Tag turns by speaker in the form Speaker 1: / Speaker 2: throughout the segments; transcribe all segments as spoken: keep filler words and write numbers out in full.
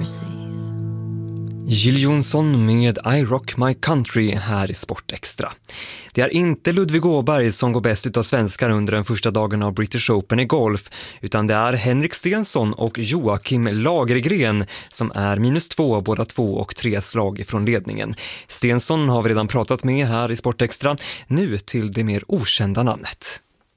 Speaker 1: mercies.
Speaker 2: Jill Johnson med I Rock My Country här i Sportextra. Det är inte Ludvig Åberg som går bäst utav svenskar under den första dagen av British Open i golf, utan det är Henrik Stenson och Joakim Lagergren som är minus två, båda två och tre slag från ledningen. Stenson har vi redan pratat med här i Sportextra. Nu till det mer okända namnet.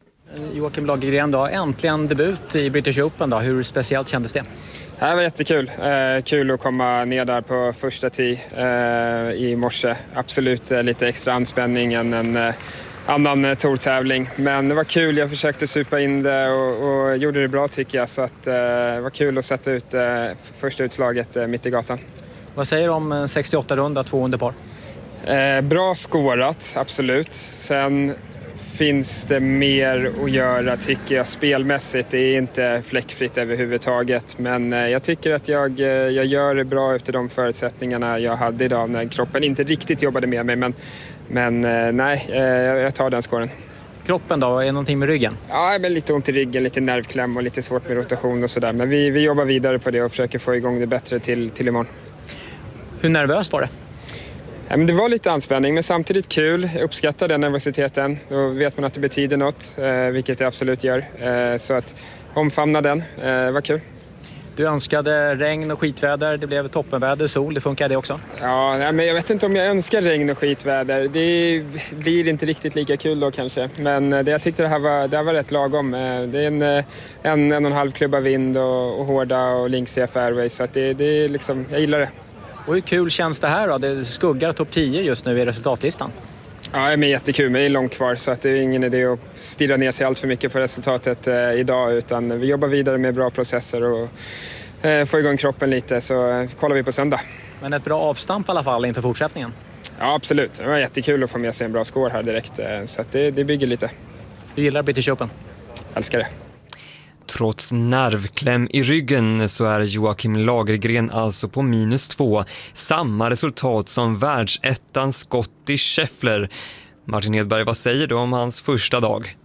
Speaker 3: Joakim Lagergren då, äntligen debut i British Open då. Hur speciellt kändes det?
Speaker 4: Det var jättekul. Eh, kul att komma ner där på första tee eh, i morse. Absolut eh, lite extra anspänning än en eh, annan eh, tourtävling. Men det var kul, jag försökte supa in det och, och gjorde det bra tycker jag. Så att, eh, det var kul att sätta ut eh, första utslaget eh, mitt i gatan.
Speaker 3: Vad säger du om sextioåtta runda, två under par?
Speaker 4: Eh, bra skårat, absolut. Sen finns det mer att göra tycker jag spelmässigt. Det är inte fläckfritt överhuvudtaget. Men jag tycker att jag, jag gör det bra efter de förutsättningarna jag hade idag när kroppen inte riktigt jobbade med mig. Men, men nej, jag tar den skåren.
Speaker 3: Kroppen då, är det någonting med ryggen?
Speaker 4: Ja, men lite ont i ryggen, lite nervkläm och lite svårt med rotation och sådär. Men vi, vi jobbar vidare på det och försöker få igång det bättre till, till imorgon.
Speaker 3: Hur nervöst var det?
Speaker 4: Ja, men det var lite anspänning men samtidigt kul. Jag uppskattar den nervositeten. Då vet man att det betyder något, eh, vilket det absolut gör. Eh, så att omfamna den eh, var kul.
Speaker 3: Du önskade regn och skitväder. Det blev toppenväder, sol. Det funkar det också?
Speaker 4: Ja, men jag vet inte om jag önskar regn och skitväder. Det blir inte riktigt lika kul då kanske. Men det, jag tyckte det här var, det här var rätt lagom. Det är en, en, en och en halv klubba vind och, och hårda och linksiga fairways. Så att det, det är liksom, jag gillar det.
Speaker 3: Och hur kul känns det här då? Det skuggar topp tio just nu i resultatlistan.
Speaker 4: Ja, det är jättekul, men det är långt kvar så att det är ingen idé att stirra ner sig allt för mycket på resultatet eh, idag utan vi jobbar vidare med bra processer och eh, får igång kroppen lite så eh, kollar vi på söndag.
Speaker 3: Men ett bra avstamp i alla fall inför fortsättningen?
Speaker 4: Ja, absolut. Det var jättekul att få med sig en bra score här direkt eh, så att det, det bygger lite.
Speaker 3: Du gillar British Open?
Speaker 4: Älskar det.
Speaker 2: Trots nervkläm i ryggen så är Joakim Lagergren alltså på minus två. Samma resultat som världsettan Scottie Scheffler. Martin Edberg, vad säger du om hans första dag?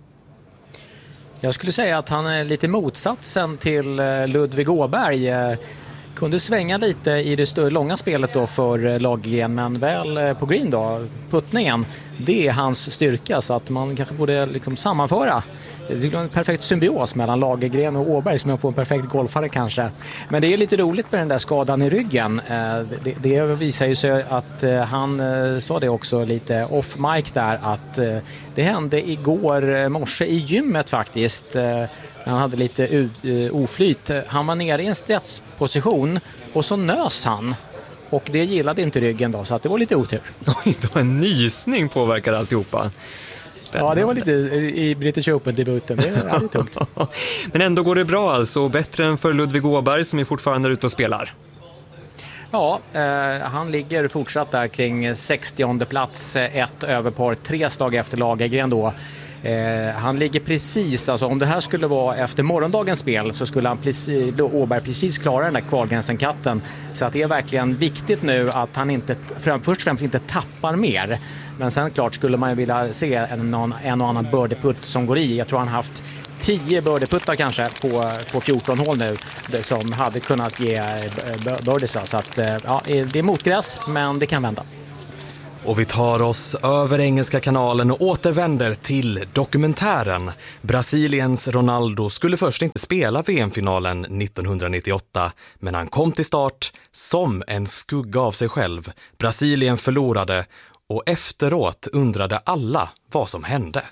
Speaker 3: Jag skulle säga att han är lite motsatsen till Ludvig Åberg. Kunde svänga lite i det större långa spelet då för Lagergren, men väl på green då, puttningen, det är hans styrka så att man kanske borde liksom sammanföra. Det är en perfekt symbios mellan Lagergren och Åberg som jag får en perfekt golfare kanske. Men det är lite roligt med den där skadan i ryggen. Det, det visar ju sig att han sa det också lite off mic där att det hände igår morse i gymmet faktiskt. Han hade lite oflyt. Han var nere i en stressposition och så nös han. Och det gillade inte ryggen då, så att det var lite otur.
Speaker 2: Oj, då en nysning påverkar alltihopa.
Speaker 3: Ja, det var lite i British Open-debuten. Det är alltid tungt.
Speaker 2: Men ändå går det bra alltså. Bättre än för Ludvig Åberg som är fortfarande ute och spelar.
Speaker 3: Ja, eh, han ligger fortsatt där kring sextionde plats. Ett över par, tre slag efter Lagergren då. Eh, han ligger precis, alltså om det här skulle vara efter morgondagens spel så skulle han precis, Åberg precis klara den där kvalgränsen katten. Så att det är verkligen viktigt nu att han inte, först och främst inte tappar mer. Men sen klart skulle man ju vilja se en, en och annan birdieputt som går i. Jag tror han har haft tio birdieputtar kanske på, på fjorton hål nu som hade kunnat ge birdies. Så att ja, det är motgräs men det kan vända.
Speaker 5: Och vi tar oss över Engelska kanalen och återvänder till dokumentären. Brasiliens Ronaldo skulle först inte spela V M-finalen nittonhundranittioåtta, men han kom till start som en skugga av sig själv. Brasilien förlorade och efteråt undrade alla vad som hände.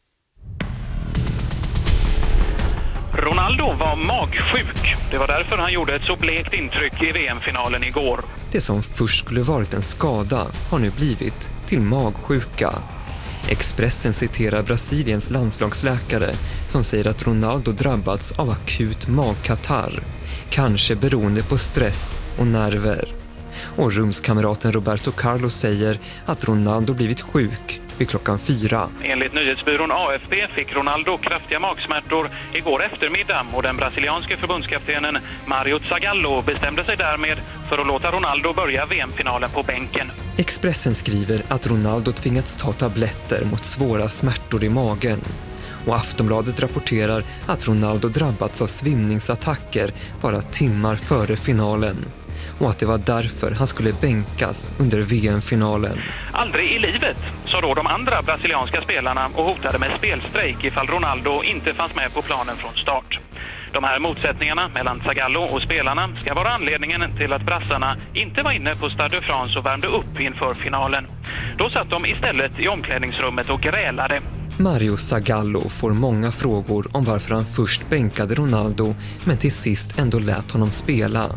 Speaker 6: Ronaldo var magsjuk. Det var därför han gjorde ett så blekt intryck i V M-finalen igår.
Speaker 2: Det som först skulle varit en skada har nu blivit till magsjuka. Expressen citerar Brasiliens landslagsläkare som säger att Ronaldo drabbats av akut magkatarr. Kanske beroende på stress och nerver. Och rumskamraten Roberto Carlos säger att Ronaldo blivit sjuk vid klockan fyra.
Speaker 6: Enligt nyhetsbyrån A F P fick Ronaldo kraftiga magsmärtor igår eftermiddag och den brasilianske förbundskaptenen Mario Zagallo bestämde sig därmed för att låta Ronaldo börja V M-finalen på bänken.
Speaker 2: Expressen skriver att Ronaldo tvingats ta tabletter mot svåra smärtor i magen. Och Aftonbladet rapporterar att Ronaldo drabbats av svimningsattacker bara timmar före finalen. och att det var därför han skulle bänkas under V M-finalen.
Speaker 6: Aldrig i livet, sa då de andra brasilianska spelarna och hotade med spelstrejk ifall Ronaldo inte fanns med på planen från start. De här motsättningarna mellan Zagallo och spelarna ska vara anledningen till att brassarna inte var inne på Stade de France och värmde upp inför finalen. Då satt de istället i omklädningsrummet och grälade.
Speaker 2: Mario Zagallo får många frågor om varför han först bänkade Ronaldo men till sist ändå lät honom spela.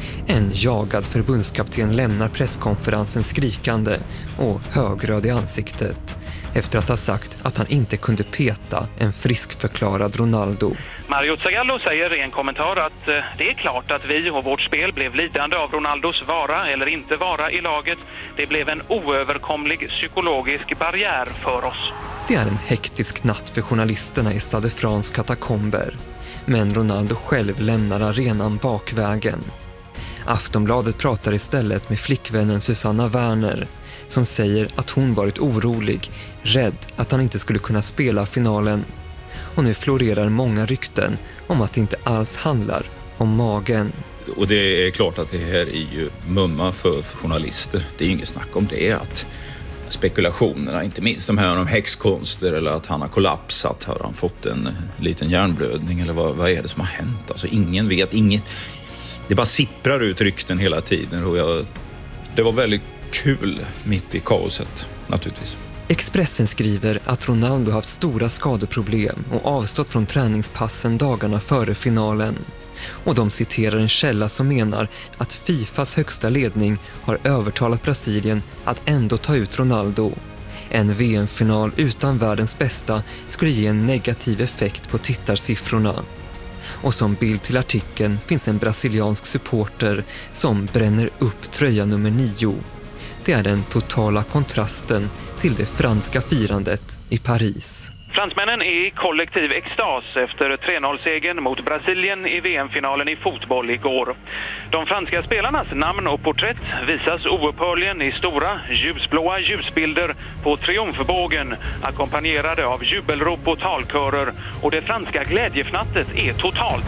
Speaker 2: En jagad förbundskapten lämnar presskonferensen skrikande och högröd i ansiktet efter att ha sagt att han inte kunde peta en friskförklarad Ronaldo.
Speaker 6: Mario Zagallo säger i en kommentar att eh, det är klart att vi och vårt spel blev lidande av Ronaldos vara eller inte vara i laget. Det blev en oöverkomlig psykologisk barriär för oss.
Speaker 2: Det är en hektisk natt för journalisterna i Stade de France katakomber. Men Ronaldo själv lämnar arenan bakvägen. Aftonbladet pratar istället med flickvännen Susanna Werner som säger att hon varit orolig, rädd att han inte skulle kunna spela finalen. Och nu florerar många rykten om att det inte alls handlar om magen.
Speaker 1: Och det är klart att det här är ju mumma för journalister. Det är inget snack om det. Att spekulationerna, inte minst de här om häxkonster eller att han har kollapsat, har han fått en liten hjärnblödning eller vad, vad är det som har hänt? Alltså ingen vet, inget. Det bara sipprar ut rykten hela tiden och jag, det var väldigt kul mitt i kaoset naturligtvis.
Speaker 2: Expressen skriver att Ronaldo haft stora skadeproblem och avstått från träningspassen dagarna före finalen. Och de citerar en källa som menar att Fifas högsta ledning har övertalat Brasilien att ändå ta ut Ronaldo. En V M-final utan världens bästa skulle ge en negativ effekt på tittarsiffrorna. Och som bild till artikeln finns en brasiliansk supporter som bränner upp tröja nummer nio. Det är den totala kontrasten till det franska firandet i Paris.
Speaker 6: Fransmännen är i kollektiv extas efter tre noll-segern mot Brasilien i V M-finalen i fotboll igår. De franska spelarnas namn och porträtt visas oupphörligen i stora ljusblåa ljusbilder på triumfbågen, ackompanjerade av jubelrop och talkörer, och det franska glädjefnattet är totalt.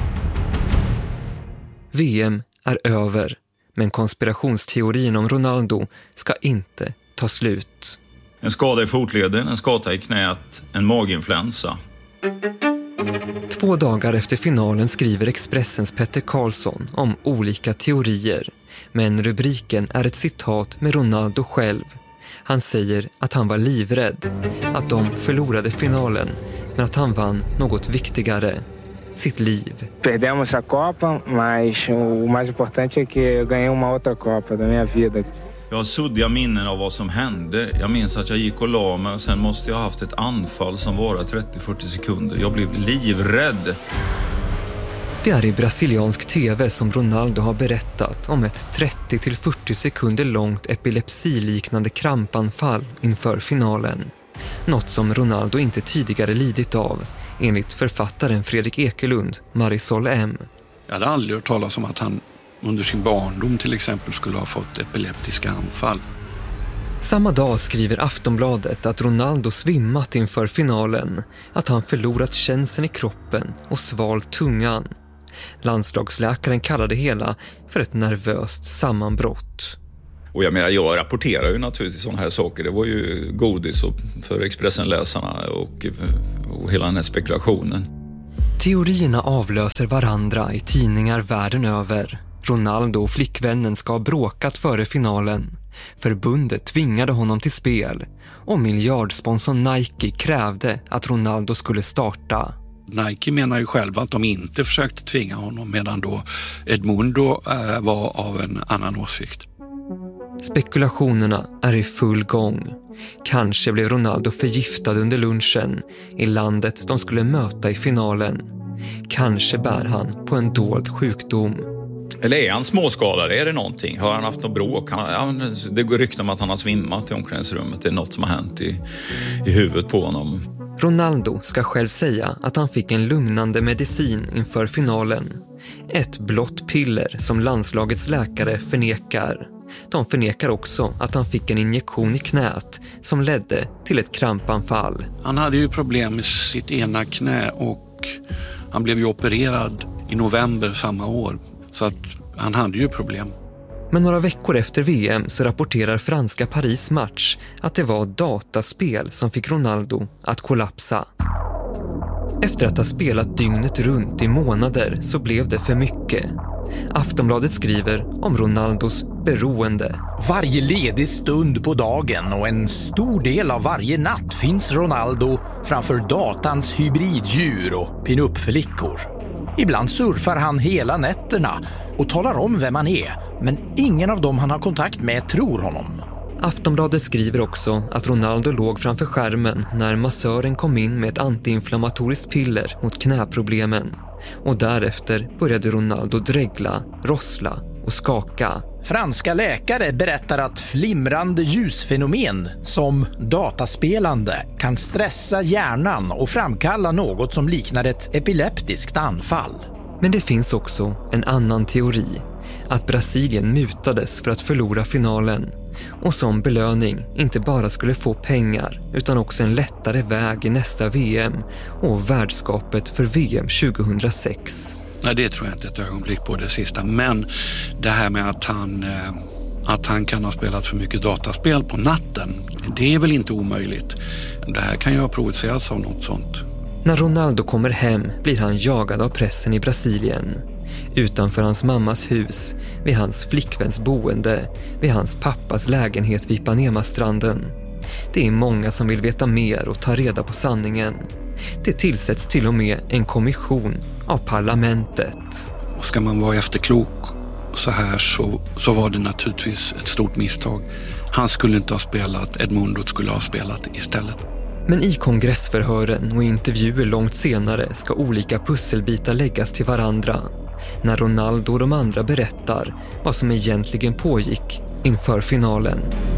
Speaker 2: V M är över, men konspirationsteorin om Ronaldo ska inte ta slut.
Speaker 1: En skada i fotleden, en skada i knät, en maginfluensa.
Speaker 2: Två dagar efter finalen skriver Expressens Petter Karlsson om olika teorier. Men rubriken är ett citat med Ronaldo själv. Han säger att han var livrädd, att de förlorade finalen, men att han vann något viktigare. Sitt liv.
Speaker 7: Perdemos a Copa, mas o mais importante é que eu ganhei uma outra Copa da minha vida.
Speaker 1: Jag har suddiga minnen av vad som hände. Jag minns att jag gick och la mig och sen måste jag ha haft ett anfall som var trettio till fyrtio sekunder. Jag blev livrädd.
Speaker 2: Det är i brasiliansk tv som Ronaldo har berättat om ett trettio till fyrtio sekunder långt epilepsiliknande krampanfall inför finalen. Något som Ronaldo inte tidigare lidit av, enligt författaren Fredrik Ekelund, Marisol M.
Speaker 8: Jag hade aldrig hört talas om att han under sin barndom till exempel skulle ha fått epileptiska anfall.
Speaker 2: Samma dag skriver Aftonbladet att Ronaldo svimmat inför finalen, att han förlorat känseln i kroppen och svalt tungan. Landslagsläkaren kallar det hela för ett nervöst sammanbrott.
Speaker 1: Och jag menar, jag rapporterar ju naturligtvis sådana här saker. Det var ju godis för Expressen-läsarna och, och hela den här spekulationen.
Speaker 2: Teorierna avlöser varandra i tidningar världen över. Ronaldo och flickvännen ska ha bråkat före finalen. Förbundet tvingade honom till spel och miljardsponsorn Nike krävde att Ronaldo skulle starta.
Speaker 8: Nike menar ju själva att de inte försökte tvinga honom, medan då Edmundo äh, var av en annan åsikt.
Speaker 2: Spekulationerna är i full gång. Kanske blev Ronaldo förgiftad under lunchen i landet de skulle möta i finalen. Kanske bär han på en dold sjukdom.
Speaker 1: Eller är han småskadad? Är det någonting? Har han haft något bråk? Han, det går rykten om att han har svimmat i omklädningsrummet. Det är något som har hänt i, i huvudet på honom.
Speaker 2: Ronaldo ska själv säga att han fick en lugnande medicin inför finalen. Ett blått piller som landslagets läkare förnekar. De förnekar också att han fick en injektion i knät som ledde till ett krampanfall.
Speaker 8: Han hade ju problem med sitt ena knä och han blev ju opererad i november samma år. Så att han hade ju problem.
Speaker 2: Men några veckor efter V M så rapporterar franska Paris Match att det var dataspel som fick Ronaldo att kollapsa. Efter att ha spelat dygnet runt i månader så blev det för mycket. Aftonbladet skriver om Ronaldos beroende.
Speaker 9: Varje ledig stund på dagen och en stor del av varje natt finns Ronaldo framför datans hybriddjur och pinup-flickor. Ibland surfar han hela nätterna och talar om vem han är, men ingen av dem han har kontakt med tror honom.
Speaker 2: Aftonbladet skriver också att Ronaldo låg framför skärmen när massören kom in med ett antiinflammatoriskt piller mot knäproblemen. Och därefter började Ronaldo dregla, rossla och skaka.
Speaker 9: Franska läkare berättar att flimrande ljusfenomen som dataspelande kan stressa hjärnan och framkalla något som liknar ett epileptiskt anfall.
Speaker 2: Men det finns också en annan teori. Att Brasilien mutades för att förlora finalen. Och som belöning inte bara skulle få pengar utan också en lättare väg i nästa V M och värdskapet för V M tjugohundrasex.
Speaker 8: Nej, det tror jag inte ett ögonblick på det sista. Men det här med att han, att han kan ha spelat för mycket dataspel på natten, det är väl inte omöjligt. Det här kan ju ha provocerats av något sånt.
Speaker 2: När Ronaldo kommer hem blir han jagad av pressen i Brasilien. Utanför hans mammas hus, vid hans flickväns boende, vid hans pappas lägenhet vid Ipanema-stranden. Det är många som vill veta mer och ta reda på sanningen. Det tillsätts till och med en kommission av parlamentet.
Speaker 8: Och ska man vara efterklok så här så, så var det naturligtvis ett stort misstag. Han skulle inte ha spelat, Edmundo skulle ha spelat istället.
Speaker 2: Men i kongressförhören och intervjuer långt senare ska olika pusselbitar läggas till varandra. När Ronaldo och de andra berättar vad som egentligen pågick inför finalen.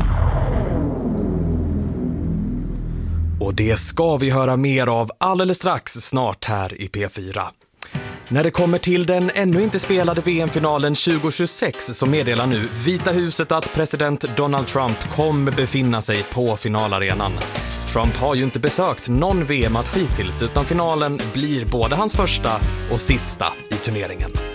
Speaker 5: Och det ska vi höra mer av alldeles strax snart här i P fyra. När det kommer till den ännu inte spelade V M-finalen tjugohundratjugosex så meddelar nu Vita huset att president Donald Trump kommer befinna sig på finalarenan. Trump har ju inte besökt någon V M-match hittills utan finalen blir både hans första och sista i turneringen.